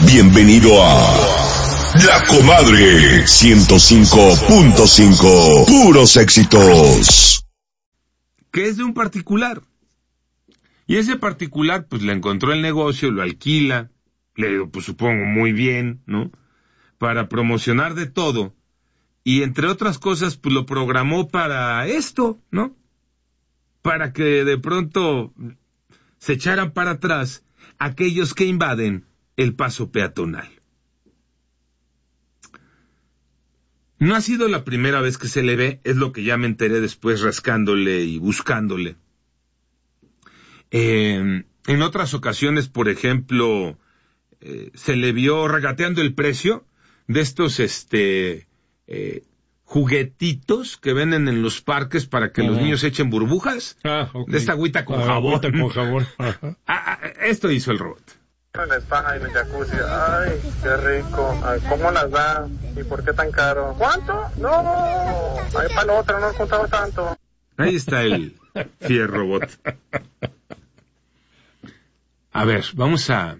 Bienvenido a La Comadre 105.5. Puros éxitos. Que es de un particular. Y ese particular, pues, le encontró el negocio, lo alquila, pues supongo muy bien, ¿no? Para promocionar de todo. Y entre otras cosas, pues lo programó para esto, ¿no? Para que de pronto se echaran para atrás aquellos que invaden el paso peatonal. No ha sido la primera vez que se le ve, es lo que ya me enteré después rascándole y buscándole. En otras ocasiones, por ejemplo, se le vio regateando el precio de estos juguetitos que venden en los parques para que los niños echen burbujas. Okay. De esta agüita con jabón. Agüita con jabón. Esto hizo el robot. En el spa y en el jacuzzi. Ay, qué rico. Ay, ¿cómo las da? ¿Y por qué tan caro? ¿Cuánto? No. Ay, para el otro no contaba tanto. Ahí está el fiel robot. A ver, vamos a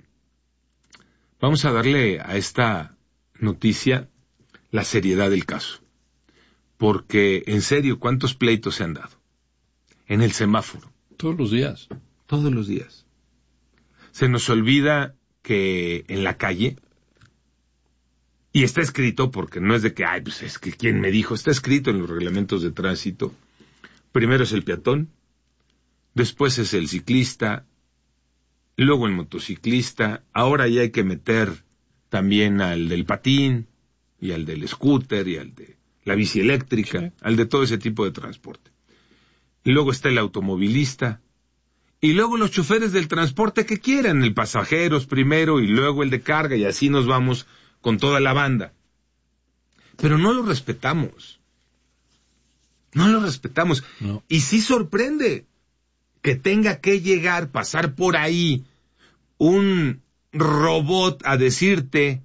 darle a esta noticia la seriedad del caso. Porque, en serio, ¿cuántos pleitos se han dado? En el semáforo. Todos los días. Todos los días. Se nos olvida que en la calle, y está escrito, porque no es de que, pues es que ¿quién me dijo? Está escrito en los reglamentos de tránsito. Primero es el peatón, después es el ciclista, luego el motociclista, ahora ya hay que meter también al del patín, y al del scooter, y al de la bici eléctrica, sí, al de todo ese tipo de transporte. Y luego está el automovilista, y luego los choferes del transporte que quieran, el pasajeros primero, y luego el de carga, y así nos vamos con toda la banda. Pero no lo respetamos. No lo respetamos. No. Y sí sorprende que tenga que llegar, pasar por ahí, un robot a decirte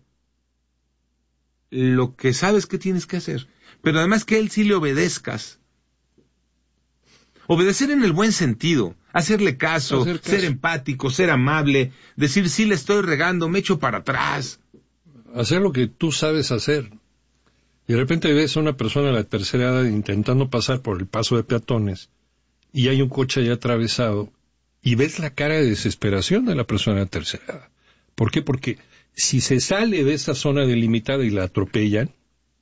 lo que sabes que tienes que hacer. Pero además que él sí le obedezcas. Obedecer en el buen sentido, hacerle caso, ser empático, ser amable, decir sí le estoy regando, me echo para atrás. Hacer lo que tú sabes hacer. Y de repente ves a una persona de la tercera edad intentando pasar por el paso de peatones y hay un coche ahí atravesado y ves la cara de desesperación de la persona de la tercera edad. ¿Por qué? Porque si se sale de esa zona delimitada y la atropellan,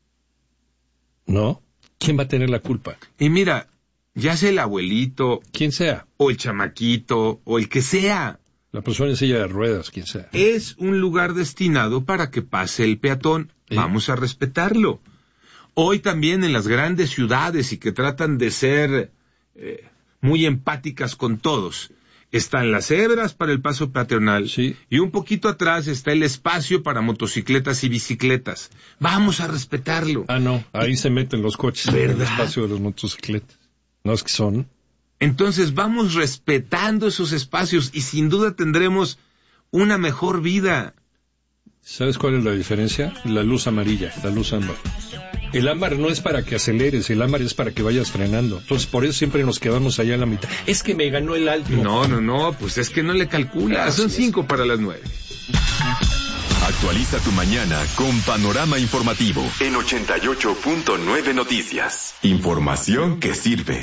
¿no? ¿Quién va a tener la culpa? Y mira, ya sea el abuelito, quien sea, o el chamaquito, o el que sea, la persona en silla de ruedas, quien sea, es un lugar destinado para que pase el peatón. Vamos a respetarlo. Hoy también en las grandes ciudades y que tratan de ser muy empáticas con todos, están las cebras para el paso peatonal, sí, y un poquito atrás está el espacio para motocicletas y bicicletas. Vamos a respetarlo. No, ahí se meten los coches, ¿verdad? En el espacio de las motocicletas. No es que son. Entonces vamos respetando esos espacios y sin duda tendremos una mejor vida. ¿Sabes cuál es la diferencia? La luz amarilla, la luz ámbar. El ámbar no es para que aceleres, el ámbar es para que vayas frenando. Entonces por eso siempre nos quedamos allá en la mitad. Es que me ganó el alto. No, pues es que no le calculas. Son 5 para las 9. Actualiza tu mañana con Panorama Informativo en 88.9 Noticias. Información que sirve.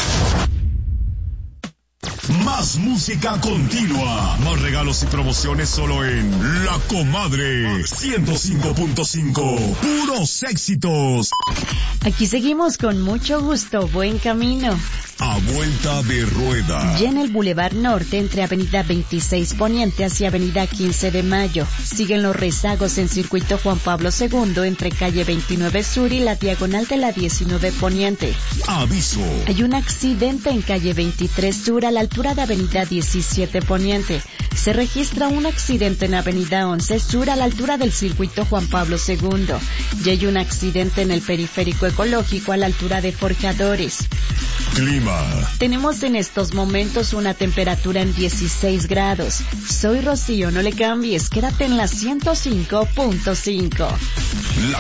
Más música continua. Más regalos y promociones solo en La Comadre 105.5. Puros éxitos. Aquí seguimos con mucho gusto. Buen camino. A vuelta de rueda. Ya en el Boulevard Norte, entre Avenida 26 Poniente hacia Avenida 15 de Mayo. Siguen los rezagos en Circuito Juan Pablo II, entre calle 29 Sur y la diagonal de la 19 Poniente. Aviso. Hay un accidente en calle 23 Sur a la altura de Avenida 17 Poniente. Se registra un accidente en Avenida 11 Sur a la altura del Circuito Juan Pablo II. Y hay un accidente en el Periférico Ecológico a la altura de Forjadores. Clima. Tenemos en estos momentos una temperatura en 16 grados. Soy Rocío, no le cambies, quédate en la 105.5.